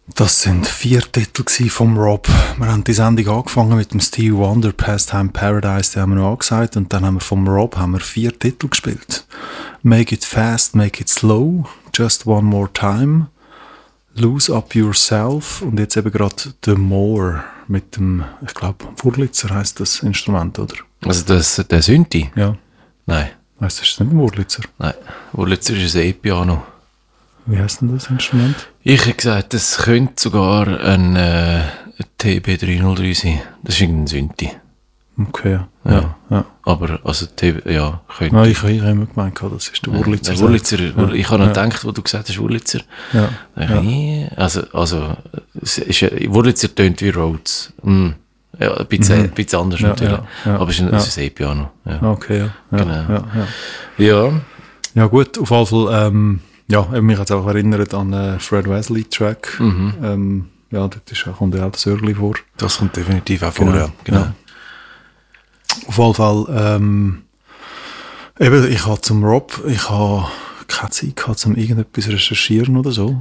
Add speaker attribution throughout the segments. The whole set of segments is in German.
Speaker 1: Das sind 4 Titel vom Rob. Wir haben die Sendung angefangen mit dem Stevie Wonder, Pastime Paradise, den haben wir noch angesagt. Und dann haben wir vom Rob 4 Titel gespielt. Make It Fast, Make It Slow, Just One More Time, Lose Up Yourself und jetzt eben gerade The More mit dem, ich glaube, Wurlitzer heisst das Instrument, oder?
Speaker 2: Also der Synthi?
Speaker 1: Ja.
Speaker 2: Nein.
Speaker 1: Weißt du, das ist nicht ein Wurlitzer?
Speaker 2: Nein, Wurlitzer ist ein E-Piano.
Speaker 1: Wie heisst denn das Instrument?
Speaker 2: Ich habe gesagt, das könnte sogar ein TB303 sein. Das ist irgendein Synthi.
Speaker 1: Okay, ja.
Speaker 2: Aber, also, könnte.
Speaker 1: Nein, ich habe immer gemeint, das ist der Wurlitzer.
Speaker 2: Der Wurlitzer, ich habe noch gedacht, wo du gesagt hast, Wurlitzer.
Speaker 1: Ja.
Speaker 2: Also, Wurlitzer tönt wie Rhodes. Ja, ein bisschen anders natürlich.
Speaker 1: Ja.
Speaker 2: Aber es ist ein E-Piano. Ja.
Speaker 1: Okay, ja.
Speaker 2: Genau.
Speaker 1: Ja. Ja, gut, auf jeden Fall, mich hat es auch erinnert an Fred Wesley-Track. Dort kommt ja auch das Örgli vor.
Speaker 2: Das kommt definitiv auch vor, ja. Genau.
Speaker 1: Ja. Auf jeden Fall, ich habe zum Rob, ich habe keine Zeit gehabt, um irgendetwas recherchieren oder so.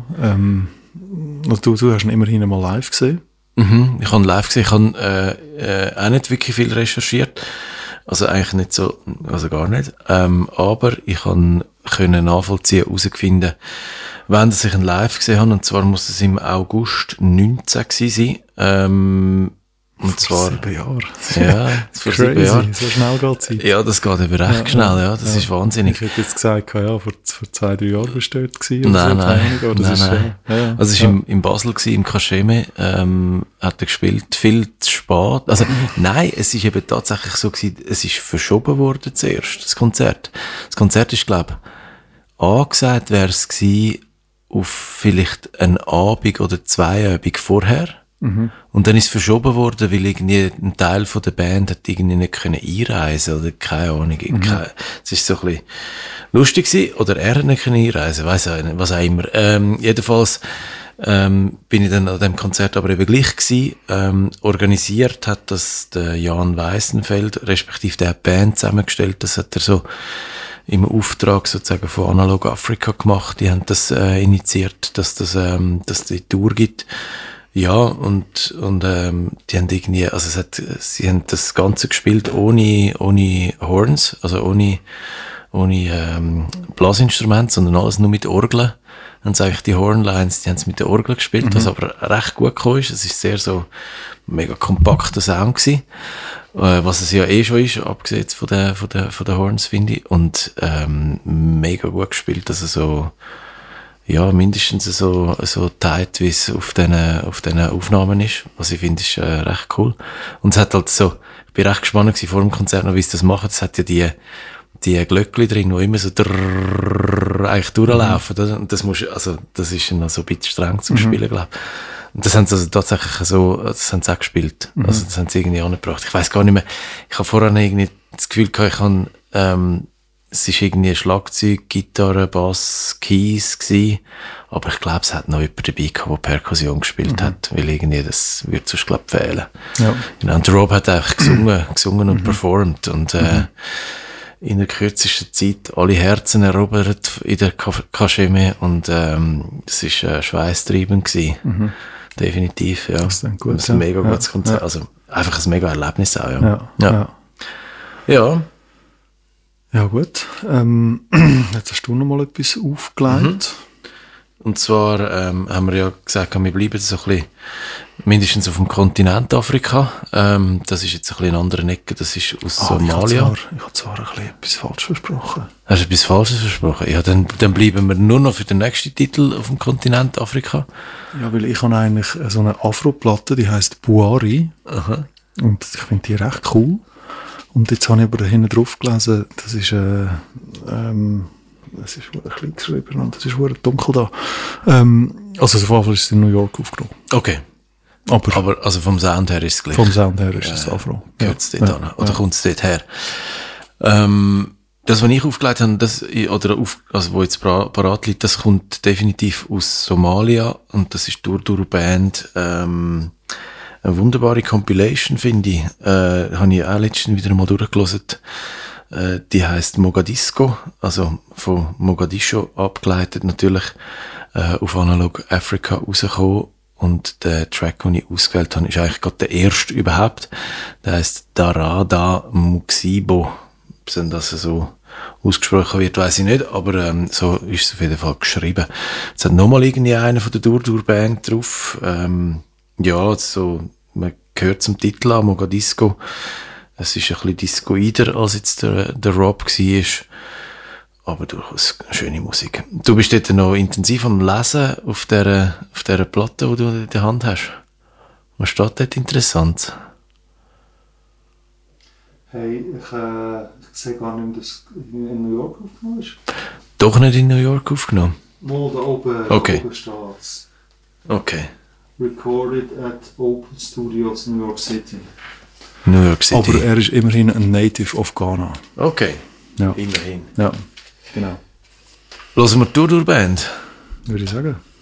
Speaker 1: Du hast ihn immerhin einmal live gesehen.
Speaker 2: Ich habe ihn live gesehen, ich habe auch nicht wirklich viel recherchiert. Also eigentlich nicht so, also gar nicht. Aber ich konnte nachvollziehen, herausfinden, wann ich ihn live gesehen habe. Und zwar muss es im August 19 gewesen sein. Und zwar,
Speaker 1: 7 Jahre.
Speaker 2: Ja, vor 7 Jahren.
Speaker 1: So schnell geht es.
Speaker 2: Ja, das geht eben recht schnell, ja. Das ist wahnsinnig.
Speaker 1: Ich hätte jetzt gesagt, vor 2-3 Jahren bist du dort gewesen.
Speaker 2: Nein.
Speaker 1: Nein.
Speaker 2: Also es war in Basel gewesen, im Cacheme, hat er gespielt, viel zu spät. Also, nein, es ist eben tatsächlich so gewesen, es ist verschoben worden zuerst, das Konzert. Das Konzert ist, glaube ich, angesagt wäre es gewesen, auf vielleicht einen Abend oder 2 Abende vorher. Und dann ist es verschoben worden, weil irgendwie ein Teil von der Band hat irgendwie nicht können einreisen oder keine Ahnung. Es ist so ein bisschen lustig gewesen, oder er hat nicht können einreisen, weiss auch nicht, was auch immer. Jedenfalls bin ich dann an dem Konzert aber eben gleich gewesen. Organisiert hat das der Jan Weissenfeld, respektive der Band zusammengestellt. Das hat er so im Auftrag sozusagen von Analog Africa gemacht. Die haben das initiiert, dass die Tour gibt. Ja, und die haben irgendwie, also sie haben das Ganze gespielt ohne Horns, also ohne Blasinstrumente, sondern alles nur mit Orgeln. Dann sage ich, die Hornlines, die haben es mit der Orgel gespielt, was aber recht gut gekommen ist. Es ist sehr so mega kompakter Sound gewesen, was es ja schon ist, abgesehen von der Horns, finde ich. Und mega gut gespielt, also so, ja, mindestens so tight, wie es auf diesen Aufnahmen ist. Was ich finde, ist recht cool. Und es hat halt so, ich bin recht gespannt gewesen vor dem Konzert noch, wie sie das machen. Es hat ja die Glöckchen drin, die immer so eigentlich durchlaufen. Und das ist dann so ein bisschen streng zum Spielen, glaube ich. Und das haben sie also tatsächlich so, das haben sie auch gespielt. Also das haben sie irgendwie angebracht. Ich weiss gar nicht mehr, ich habe vorher irgendwie das Gefühl gehabt, es ist irgendwie Schlagzeug, Gitarre, Bass, Keys gewesen. Aber ich glaube, es hat noch jemand dabei gehabt, der Perkussion gespielt hat. Weil irgendwie, das würde sonst, glaube ich, fehlen. Ja. Genau. Und der Rob hat eigentlich gesungen und performt. Und, in der kürzesten Zeit alle Herzen erobert in der Cacheme. Und, das ist, schweisstreibend gewesen. Definitiv, ja. Das ist ein gutes, mega gutes Konzert. Ja. Also, einfach ein mega Erlebnis auch, ja.
Speaker 1: Ja, gut. Jetzt hast du noch mal etwas aufgelegt.
Speaker 2: Und zwar haben wir ja gesagt, wir bleiben so ein bisschen mindestens auf dem Kontinent Afrika. Das ist jetzt ein bisschen in anderen Ecke. Das ist aus Somalia.
Speaker 1: Ich habe zwar ein bisschen etwas falsch versprochen.
Speaker 2: Hast du etwas Falsches versprochen? Ja, dann bleiben wir nur noch für den nächsten Titel auf dem Kontinent Afrika.
Speaker 1: Ja, weil ich habe eigentlich so eine Afro-Platte, die heisst Buari.
Speaker 2: Aha.
Speaker 1: Und ich finde die recht cool. Und jetzt habe ich aber hinten drauf gelesen, das ist klein geschrieben und es ist dunkel da. Also auf jeden Fall ist es in New York aufgenommen.
Speaker 2: Okay. Aber also vom Sound her ist es gleich.
Speaker 1: Vom Sound her ist es Afro.
Speaker 2: Gehört es dort an? Oder kommt es dort her? Das, was ich aufgelegt habe, wo jetzt parat liegt, das kommt definitiv aus Somalia und das ist durch Band, eine wunderbare Compilation, finde ich. Habe ich auch letztens wieder mal durchgelesen. Die heisst Mogadisco, also von Mogadischu abgeleitet natürlich, auf Analog Africa rausgekommen. Und der Track, den ich ausgewählt habe, ist eigentlich gerade der erste überhaupt. Der heisst Darada Muxibo. Ob das so ausgesprochen wird, weiss ich nicht, aber so ist es auf jeden Fall geschrieben. Es hat nochmal irgendwie einer von der Dur-Dur-Band drauf. Ja, so, man gehört zum Titel an, Mogadisco. Es ist ein bisschen discoider, als jetzt der Rob war. Aber durchaus schöne Musik. Du bist dort noch intensiv am Lesen auf dieser Platte, die du in der Hand hast. Was steht dort interessant?
Speaker 1: Hey, ich sehe gar nicht, dass in New York aufgenommen ist.
Speaker 2: Doch nicht in New York aufgenommen?
Speaker 1: Mal da oben,
Speaker 2: okay.
Speaker 1: Oben steht's.
Speaker 2: Okay.
Speaker 1: Recorded at Open Studios, New York City.
Speaker 2: New York City.
Speaker 1: Aber er ist immerhin ein Native of Ghana.
Speaker 2: Okay.
Speaker 1: Ja.
Speaker 2: Immerhin.
Speaker 1: Ja, genau.
Speaker 2: Hören wir die Dur-Dur-Band?
Speaker 1: Würde ich sagen.